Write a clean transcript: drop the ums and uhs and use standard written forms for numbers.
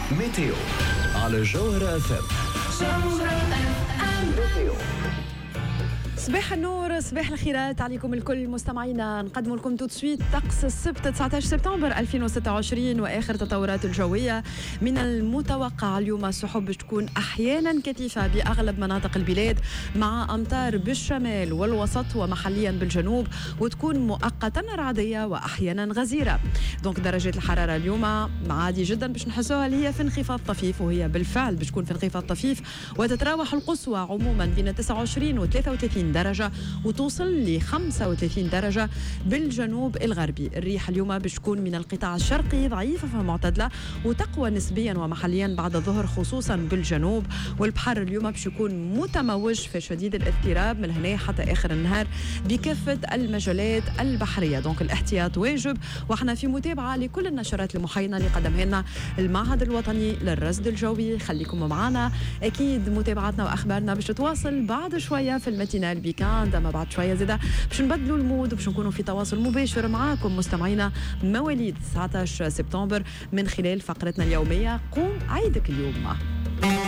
ميتيو على جوهرة FM. ميتيو. صباح النور، صباح الخيرات عليكم الكل مستمعينا. نقدم لكم تو سويت طقس السبت 19 سبتمبر 2026 واخر التطورات الجويه. من المتوقع اليوم السحب باش تكون احيانا كثيفه باغلب مناطق البلاد، مع امطار بالشمال والوسط ومحليا بالجنوب، وتكون مؤقتا رعديه واحيانا غزيره. دونك درجه الحراره اليوم عادي جدا باش نحسوها اللي هي في انخفاض طفيف، وهي بالفعل باش تكون في انخفاض طفيف، وتتراوح القصوى عموما بين 29 و 33 درجة، وتوصل ل 35 درجة بالجنوب الغربي. الريح اليوم باش تكون من القطاع الشرقي ضعيفة فمعتدلة، وتقوى نسبيا ومحليا بعد الظهر خصوصا بالجنوب. والبحر اليوم باش يكون متموج في شديد الاضطراب من هنا حتى آخر النهار بكافة المجالات البحرية. دونك الاحتياط واجب، واحنا في متابعة لكل النشرات المحينة اللي قدمها لنا المعهد الوطني للرصد الجوي. خليكم معنا، أكيد متابعتنا وأخبارنا باش تواصل بعد شوية في الماتينال بيكاند، اما بعد شويه زاده باش نبدلوا المود وباش نكونوا في تواصل مباشر معاكم مستمعينا مواليد 19 سبتمبر من خلال فقرتنا اليوميه قوم عيدك اليوم.